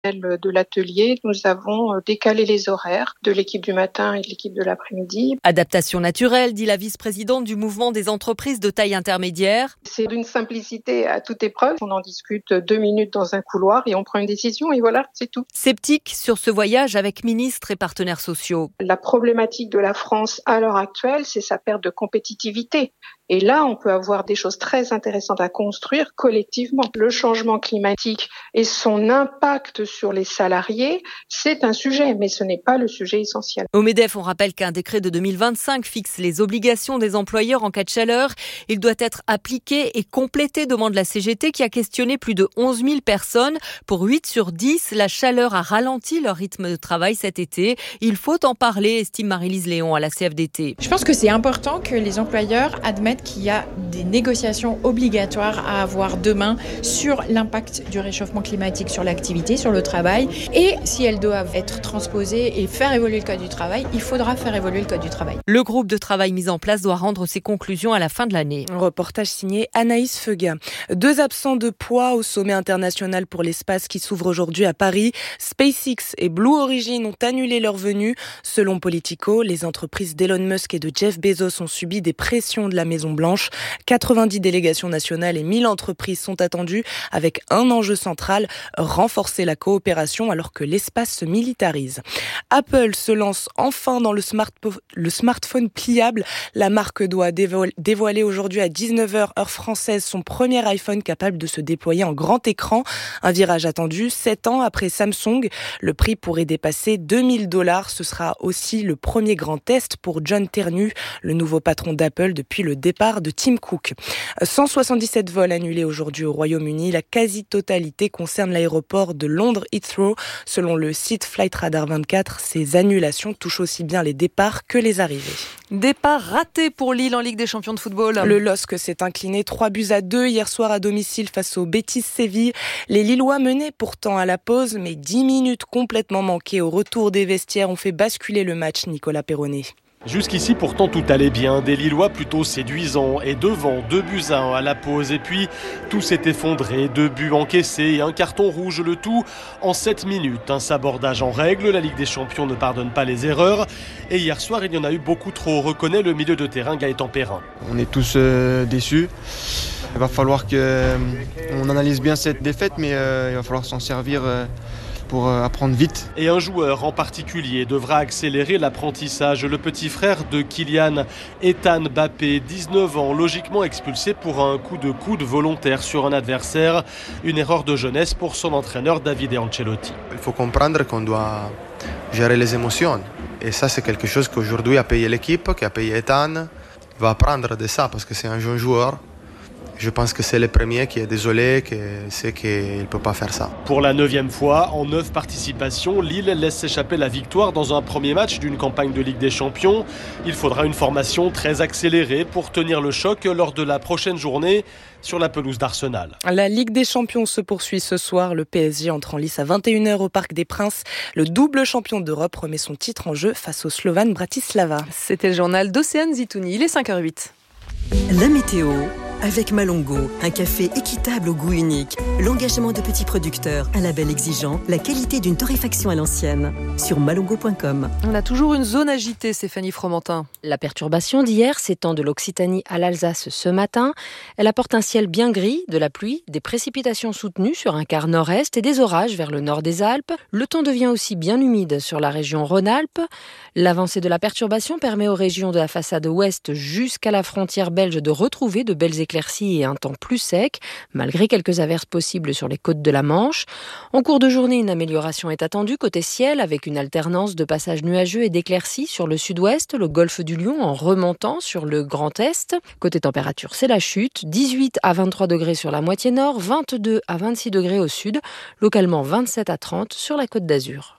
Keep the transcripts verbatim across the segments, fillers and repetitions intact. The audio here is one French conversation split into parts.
de l'atelier, nous avons décalé les horaires de l'équipe du matin et de l'équipe de l'après-midi. Adaptation naturelle, dit la vice-présidente du mouvement des entreprises de taille intermédiaire. C'est d'une simplicité à toute épreuve. On en discute deux minutes dans un couloir et on prend une décision et voilà, c'est tout. Sceptique sur ce voyage avec ministres et partenaires sociaux. La problématique de la France à l'heure actuelle, c'est sa perte de compétitivité. Et là, on peut avoir des choses très intéressantes à construire collectivement. Le changement climatique et son impact sur les salariés, c'est un sujet, mais ce n'est pas le sujet essentiel. Au MEDEF, on rappelle qu'un décret de deux mille vingt-cinq fixe les obligations des employeurs en cas de chaleur. Il doit être appliqué et complété, demande la C G T qui a questionné plus de onze mille personnes. Pour huit sur dix, la chaleur a ralenti leur rythme de travail cet été. Il faut en parler, estime Marie-Lise Léon à la C F D T. Je pense que c'est important que les employeurs admettent qu'il y a des négociations obligatoires à avoir demain sur l'impact du réchauffement climatique sur l'activité, sur le travail. Et si elles doivent être transposées et faire évoluer le code du travail, il faudra faire évoluer le code du travail. Le groupe de travail mis en place doit rendre ses conclusions à la fin de l'année. Un reportage signé Anaïs Feuga. Deux absents de poids au sommet international pour l'espace qui s'ouvre aujourd'hui à Paris. SpaceX et Blue Origin ont annulé leur venue. Selon Politico, les entreprises d'Elon Musk et de Jeff Bezos ont subi des pressions de la Maison Blanche. quatre-vingt-dix délégations nationales et mille entreprises sont attendues avec un enjeu central, renforcer la coopération alors que l'espace se militarise. Apple se lance enfin dans le, smart- le smartphone pliable. La marque doit dévoiler, dévoiler aujourd'hui à dix-neuf heures heure française son premier iPhone capable de se déployer en grand écran. Un virage attendu sept ans après Samsung. Le prix pourrait dépasser deux mille dollars. Ce sera aussi le premier grand test pour John Ternus, le nouveau patron d'Apple depuis le départ de Tim Cook. cent soixante-dix-sept vols annulés aujourd'hui au Royaume-Uni. La quasi-totalité concerne l'aéroport de Londres Heathrow. Selon le site Flightradar vingt-quatre, ces annulations touchent aussi bien les départs que les arrivées. Départ raté pour Lille en Ligue des champions de football. Le L O S C s'est incliné trois buts à deux hier soir à domicile face au Betis Séville. Les Lillois menaient pourtant à la pause, mais dix minutes complètement manquées au retour des vestiaires ont fait basculer le match, Nicolas Perronnet. Jusqu'ici, pourtant, tout allait bien. Des Lillois plutôt séduisants et devant, deux buts à un à la pause. Et puis, tout s'est effondré. Deux buts encaissés et un carton rouge, le tout en sept minutes. Un sabordage en règle. La Ligue des Champions ne pardonne pas les erreurs. Et hier soir, il y en a eu beaucoup trop, reconnaît le milieu de terrain Gaëtan Perrin. On est tous euh, déçus. Il va falloir qu'on euh, analyse bien cette défaite, mais euh, il va falloir s'en servir euh, pour apprendre vite. Et un joueur en particulier devra accélérer l'apprentissage. Le petit frère de Kylian, Ethan Mbappé, dix-neuf ans, logiquement expulsé pour un coup de coude volontaire sur un adversaire. Une erreur de jeunesse pour son entraîneur Davide Ancelotti. Il faut comprendre qu'on doit gérer les émotions. Et ça, c'est quelque chose qu'aujourd'hui a payé l'équipe, qui a payé Ethan. Il va apprendre de ça parce que c'est un jeune joueur. Je pense que c'est le premier qui est désolé, qui sait qu'il ne peut pas faire ça. Pour la neuvième fois, en neuf participations, Lille laisse s'échapper la victoire dans un premier match d'une campagne de Ligue des Champions. Il faudra une formation très accélérée pour tenir le choc lors de la prochaine journée sur la pelouse d'Arsenal. La Ligue des Champions se poursuit ce soir. Le P S G entre en lice à vingt et une heures au Parc des Princes. Le double champion d'Europe remet son titre en jeu face au Slovan Bratislava. C'était le journal d'Océane Zitouni. Il est cinq heures huit. La météo avec Malongo, un café équitable au goût unique, l'engagement de petits producteurs, un label exigeant, la qualité d'une torréfaction à l'ancienne. Sur malongo point com. On a toujours une zone agitée, Stéphanie Fromentin. La perturbation d'hier s'étend de l'Occitanie à l'Alsace ce matin. Elle apporte un ciel bien gris, de la pluie, des précipitations soutenues sur un quart nord-est et des orages vers le nord des Alpes. Le temps devient aussi bien humide sur la région Rhône-Alpes. L'avancée de la perturbation permet aux régions de la façade ouest jusqu'à la frontière belge de retrouver de belles éclaircies et un temps plus sec, malgré quelques averses possibles sur les côtes de la Manche. En cours de journée, une amélioration est attendue côté ciel, avec une alternance de passages nuageux et d'éclaircies sur le sud-ouest, le golfe du Lion en remontant sur le Grand Est. Côté température, c'est la chute, dix-huit à vingt-trois degrés sur la moitié nord, vingt-deux à vingt-six degrés au sud, localement vingt-sept à trente sur la Côte d'Azur.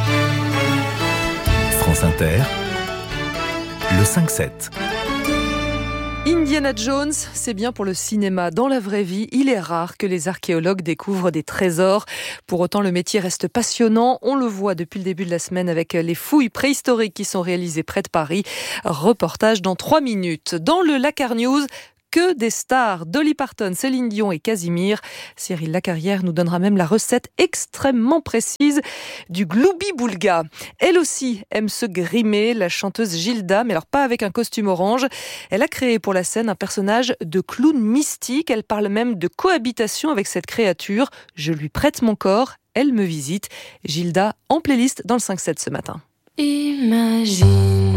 France Inter, le cinq sept. Indiana Jones, c'est bien pour le cinéma. Dans la vraie vie, il est rare que les archéologues découvrent des trésors. Pour autant, le métier reste passionnant. On le voit depuis le début de la semaine avec les fouilles préhistoriques qui sont réalisées près de Paris. Reportage dans trois minutes. Dans le Lakar News, que des stars. Dolly Parton, Céline Dion et Casimir. Cyril Lacarrière nous donnera même la recette extrêmement précise du gloubi-boulga. Elle aussi aime se grimer, la chanteuse Gilda, mais alors pas avec un costume orange. Elle a créé pour la scène un personnage de clown mystique. Elle parle même de cohabitation avec cette créature. Je lui prête mon corps, elle me visite. Gilda en playlist dans le cinq sept ce matin. Imagine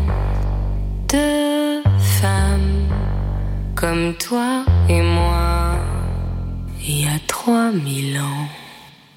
deux femmes comme toi et moi, il y a trois mille ans.